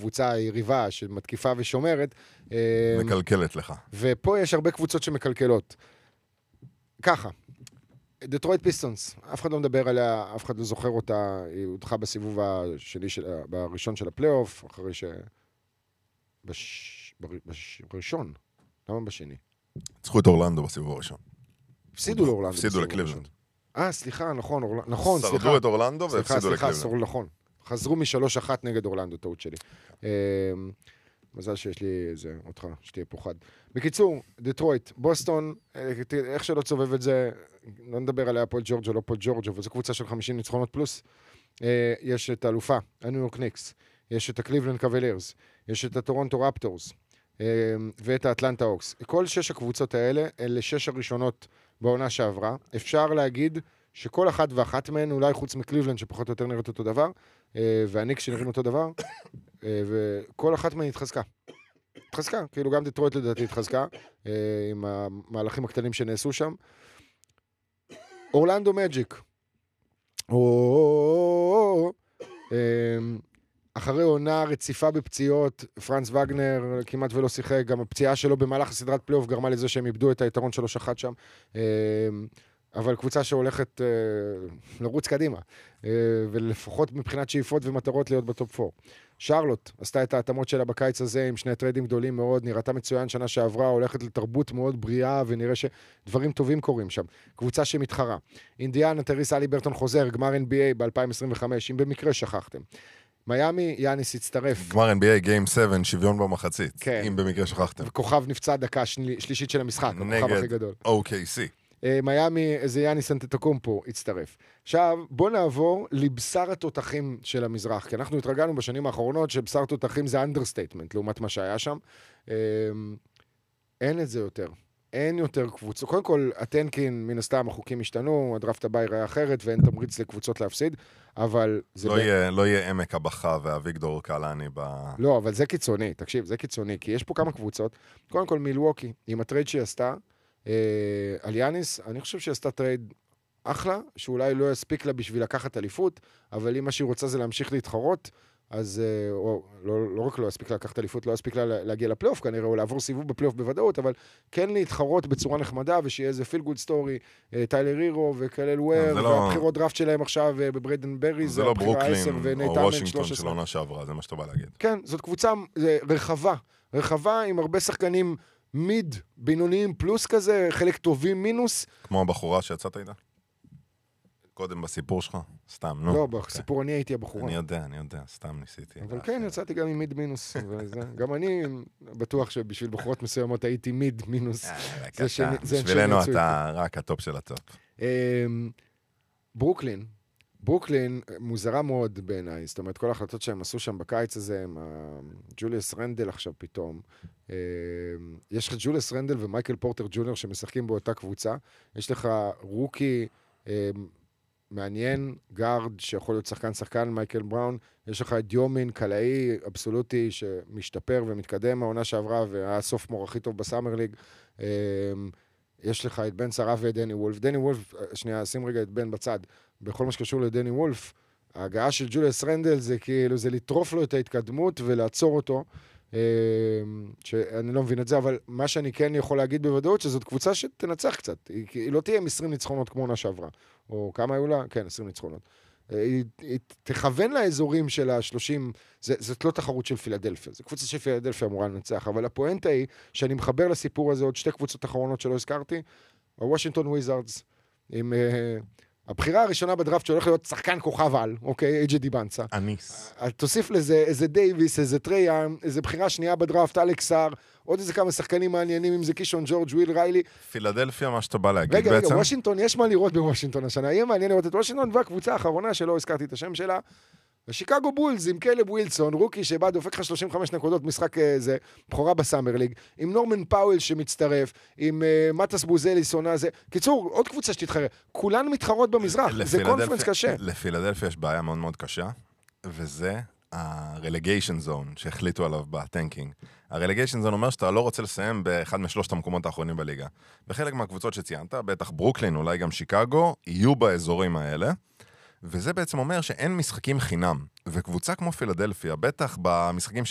קבוצה יריבה שמתקיפה ושומרת. מקלקלת לך. ופה יש הרבה קבוצות שמקלקלות. ככה, דטרויט פיסטונס, אף אחד לא מדבר עליה, אף אחד לא זוכר אותה, היא הודחה בסיבוב השני, בראשון של הפלייאוף, אחרי בראשון, למה בשני? צריכו את אורלנדו בסיבוב הראשון. הפסידו לאורלנדו. הפסידו לקליבלנד. סליחה, נכון, סליחה. שרדו את אורלנדו והפסידו לקליבלנד. סליחה, נכון. חזרו מ3-1 נגד אורלנדו, טעות שלי. מזל שיש לי אותך, שתהיה פה חד. בקיצור, דטרויט, בוסטון, איך שלא צובב את זה, לא נדבר עליה פול ג'ורג' או לא פול ג'ורג', אבל זו קבוצה של 50 ניצחונות פלוס. יש את האלופה, הניו יורק ניקס, יש את הקליבלנד קוולירס, יש את הטורונטו רפטורס, ואת האטלנטה אוקס. כל 6 הקבוצות האלה, אלה 6 הראשונות בעונה שעברה. אפשר להגיד שכל אחת ואחת מהן, אולי חוץ מקליבלנד שפחות או יותר נראית אותו דבר, והניקס שנראים אותו דבר, וכל אחת מהן התחזקה. כאילו גם דטרויט לדעתי התחזקה, עם המהלכים הקטנים שנעשו שם. אורלנדו מג'יק. אחרי עונה רציפה בפציעות, פרנץ וגנר כמעט ולא שיחק, גם הפציעה שלו במהלך הסדרת פלייאוף גרמה לזה שהם איבדו את היתרון 3-1 שם, אבל קבוצה שהולכת לרוץ קדימה, ולפחות מבחינת שאיפות ומטרות להיות בטופ 4. שרלוט עשתה את ההתאמות שלה בקיץ הזה עם 2 טריידים גדולים מאוד, נראתה מצוין שנה שעברה, הולכת לתרבות מאוד בריאה, ונראה שדברים טובים קורים שם. קבוצה שמתחרה. אינדיאנה, טריס אלי ברטון חוזר, גמר NBA ב-2025, אם במקרה שכחתם. מיאמי, יאניס הצטרף. גמר NBA Game 7, שוויון במחצית, כן. אם במקרה שכחתם. וכוכב נפצע דקה שלישית של המשחק, הכוכב הכי גדול. OKC. מיאמי, איזה יאניס אנטטוקומפו הצטרף. עכשיו, בוא נעבור לבשר התותחים של המזרח, כי אנחנו התרגלנו בשנים האחרונות שבשר תותחים זה אנדרסטייטמנט, לעומת מה שהיה שם. אין את זה יותר. אין יותר קבוצות. קודם כל, הטנקין, מן הסתם, החוקים השתנו, הדרפט הבא יראה אחרת, ואין תמריץ לקבוצות להפסיד, אבל לא יהיה עמק הבכה ואביגדור קלני לא, אבל זה קיצוני, תקשיב, זה קיצוני, כי יש פה כמה קבוצות. קודם כל, מילווקי, עם הטרייד שהיא עשתה, על יאניס, אני חושב שהיא עשתה טרייד אחלה, שאולי לא יספיק לה בשביל לקחת אליפות, אבל אם מה שהיא רוצה זה להמשיך להתחרות, אז לא רק לא יספיק לה לקחת אליפות, לא יספיק לה להגיע לפלייאוף כנראה, או לעבור סיבוב בפלייאוף בוודאות, אבל כן להתחרות בצורה נחמדה, ושיהיה איזה פיל גוד סטורי, טיילר הירו וקלל וויר, והבחירות דראפט שלהם עכשיו בבריידן ברי, זה לא ברוקלין או וושינגטון של עונה שעברה, זה מה שאתה בא להגיד. כן, זאת קבוצה רחבה עם הרבה שחקנים מיד, בינוניים פלוס כזה, חלק טובים מינוס. כמו הבחורה שיצאת איתה? קודם בסיפור שלך? סתם, נו. לא, בסיפור אני הייתי הבחורה. אני יודע, סתם ניסיתי. אבל כן, יצאתי גם עם מיד מינוס. גם אני בטוח שבשביל בחורות מסוימות הייתי מיד מינוס. בשבילנו אתה רק הטופ של הטופ. ברוקלין מוזרה מאוד בעיניי, זאת אומרת, כל ההחלטות שהם עשו שם בקיץ הזה, עם ג'וליוס רנדל עכשיו פתאום, יש לך ג'וליוס רנדל ומייקל פורטר ג'וניור שמשחקים באותה קבוצה, יש לך רוקי מעניין, גארד שיכול להיות שחקן מייקל בראון, יש לך את דיומין, קלעי, אבסולוטי, שמשתפר ומתקדם העונה שעברה, והיה סוף מור הכי טוב בסאמר ליג, יש לך את בן שרף ואת דני וולף. דני וולף, שנייה, שים רגע את בן בצד. בכל מה שקשור לדני וולף, ההגעה של ג'וליוס רנדל זה כאילו, זה לטרוף לו את ההתקדמות ולעצור אותו, שאני לא מבין את זה, אבל מה שאני כן יכול להגיד בוודאות, שזאת קבוצה שתנצח קצת. היא לא תהיה עם 20 ניצחונות כמו עונה שעברה. או כמה היו לה? כן, 20 ניצחונות. היא תכוון לאזורים של ה-30, זאת לא תחרות של פילדלפיה, זו קבוצה של פילדלפיה אמורה לנצח, אבל הפואנטה היא שאני מחבר לסיפור הזה עוד 2 קבוצות אחרונות שלא הזכרתי, הוושינגטון וויזארדס, עם הבחירה הראשונה בדראפט שהולך להיות שחקן כוכב על, אוקיי, אייג'י דיבנצה. אניס. תוסיף לזה איזה דייביס, איזה טרייאם, איזה בחירה שנייה בדראפט, אלכסר, עוד איזה כמה שחקנים מעניינים, אם זה קישון ג'ורג' וויל ריילי. פילדלפיה, מה שאתה בא להגיד רגע, בעצם. רגע, וושינגטון, יש מה לראות בוושינגטון השנה. יהיה מעניין לראות את וושינגטון, והקבוצה האחרונה שלא הזכרתי את השם שלה, השיקגו בולס עם קלב ווילסון, רוקי שבא דופק לך 35 נקודות משחק זה, בחורה בסאמר ליג, עם נורמן פאוול שמצטרף, עם מטס בוזליסון הזה. קיצור, עוד קבוצה שתתחרה. כולן מתחרות במזרח. זה קונפרנס קשה. לפילדלפיה יש בעיה מאוד מאוד קשה, וזה הרלגיישן זון שהחליטו עליו בטנקינג. הרלגיישן זון אומר שאתה לא רוצה לסיים באחד משלושת המקומות האחרונים בליגה. בחלק מהקבוצות שציינת, בטח ברוקלין, אולי גם שיקגו, יהיו באזורים האלה. וזה בעצם אומר שאין משחקים חינם, וקבוצה כמו פילדלפיה, בטח במשחקים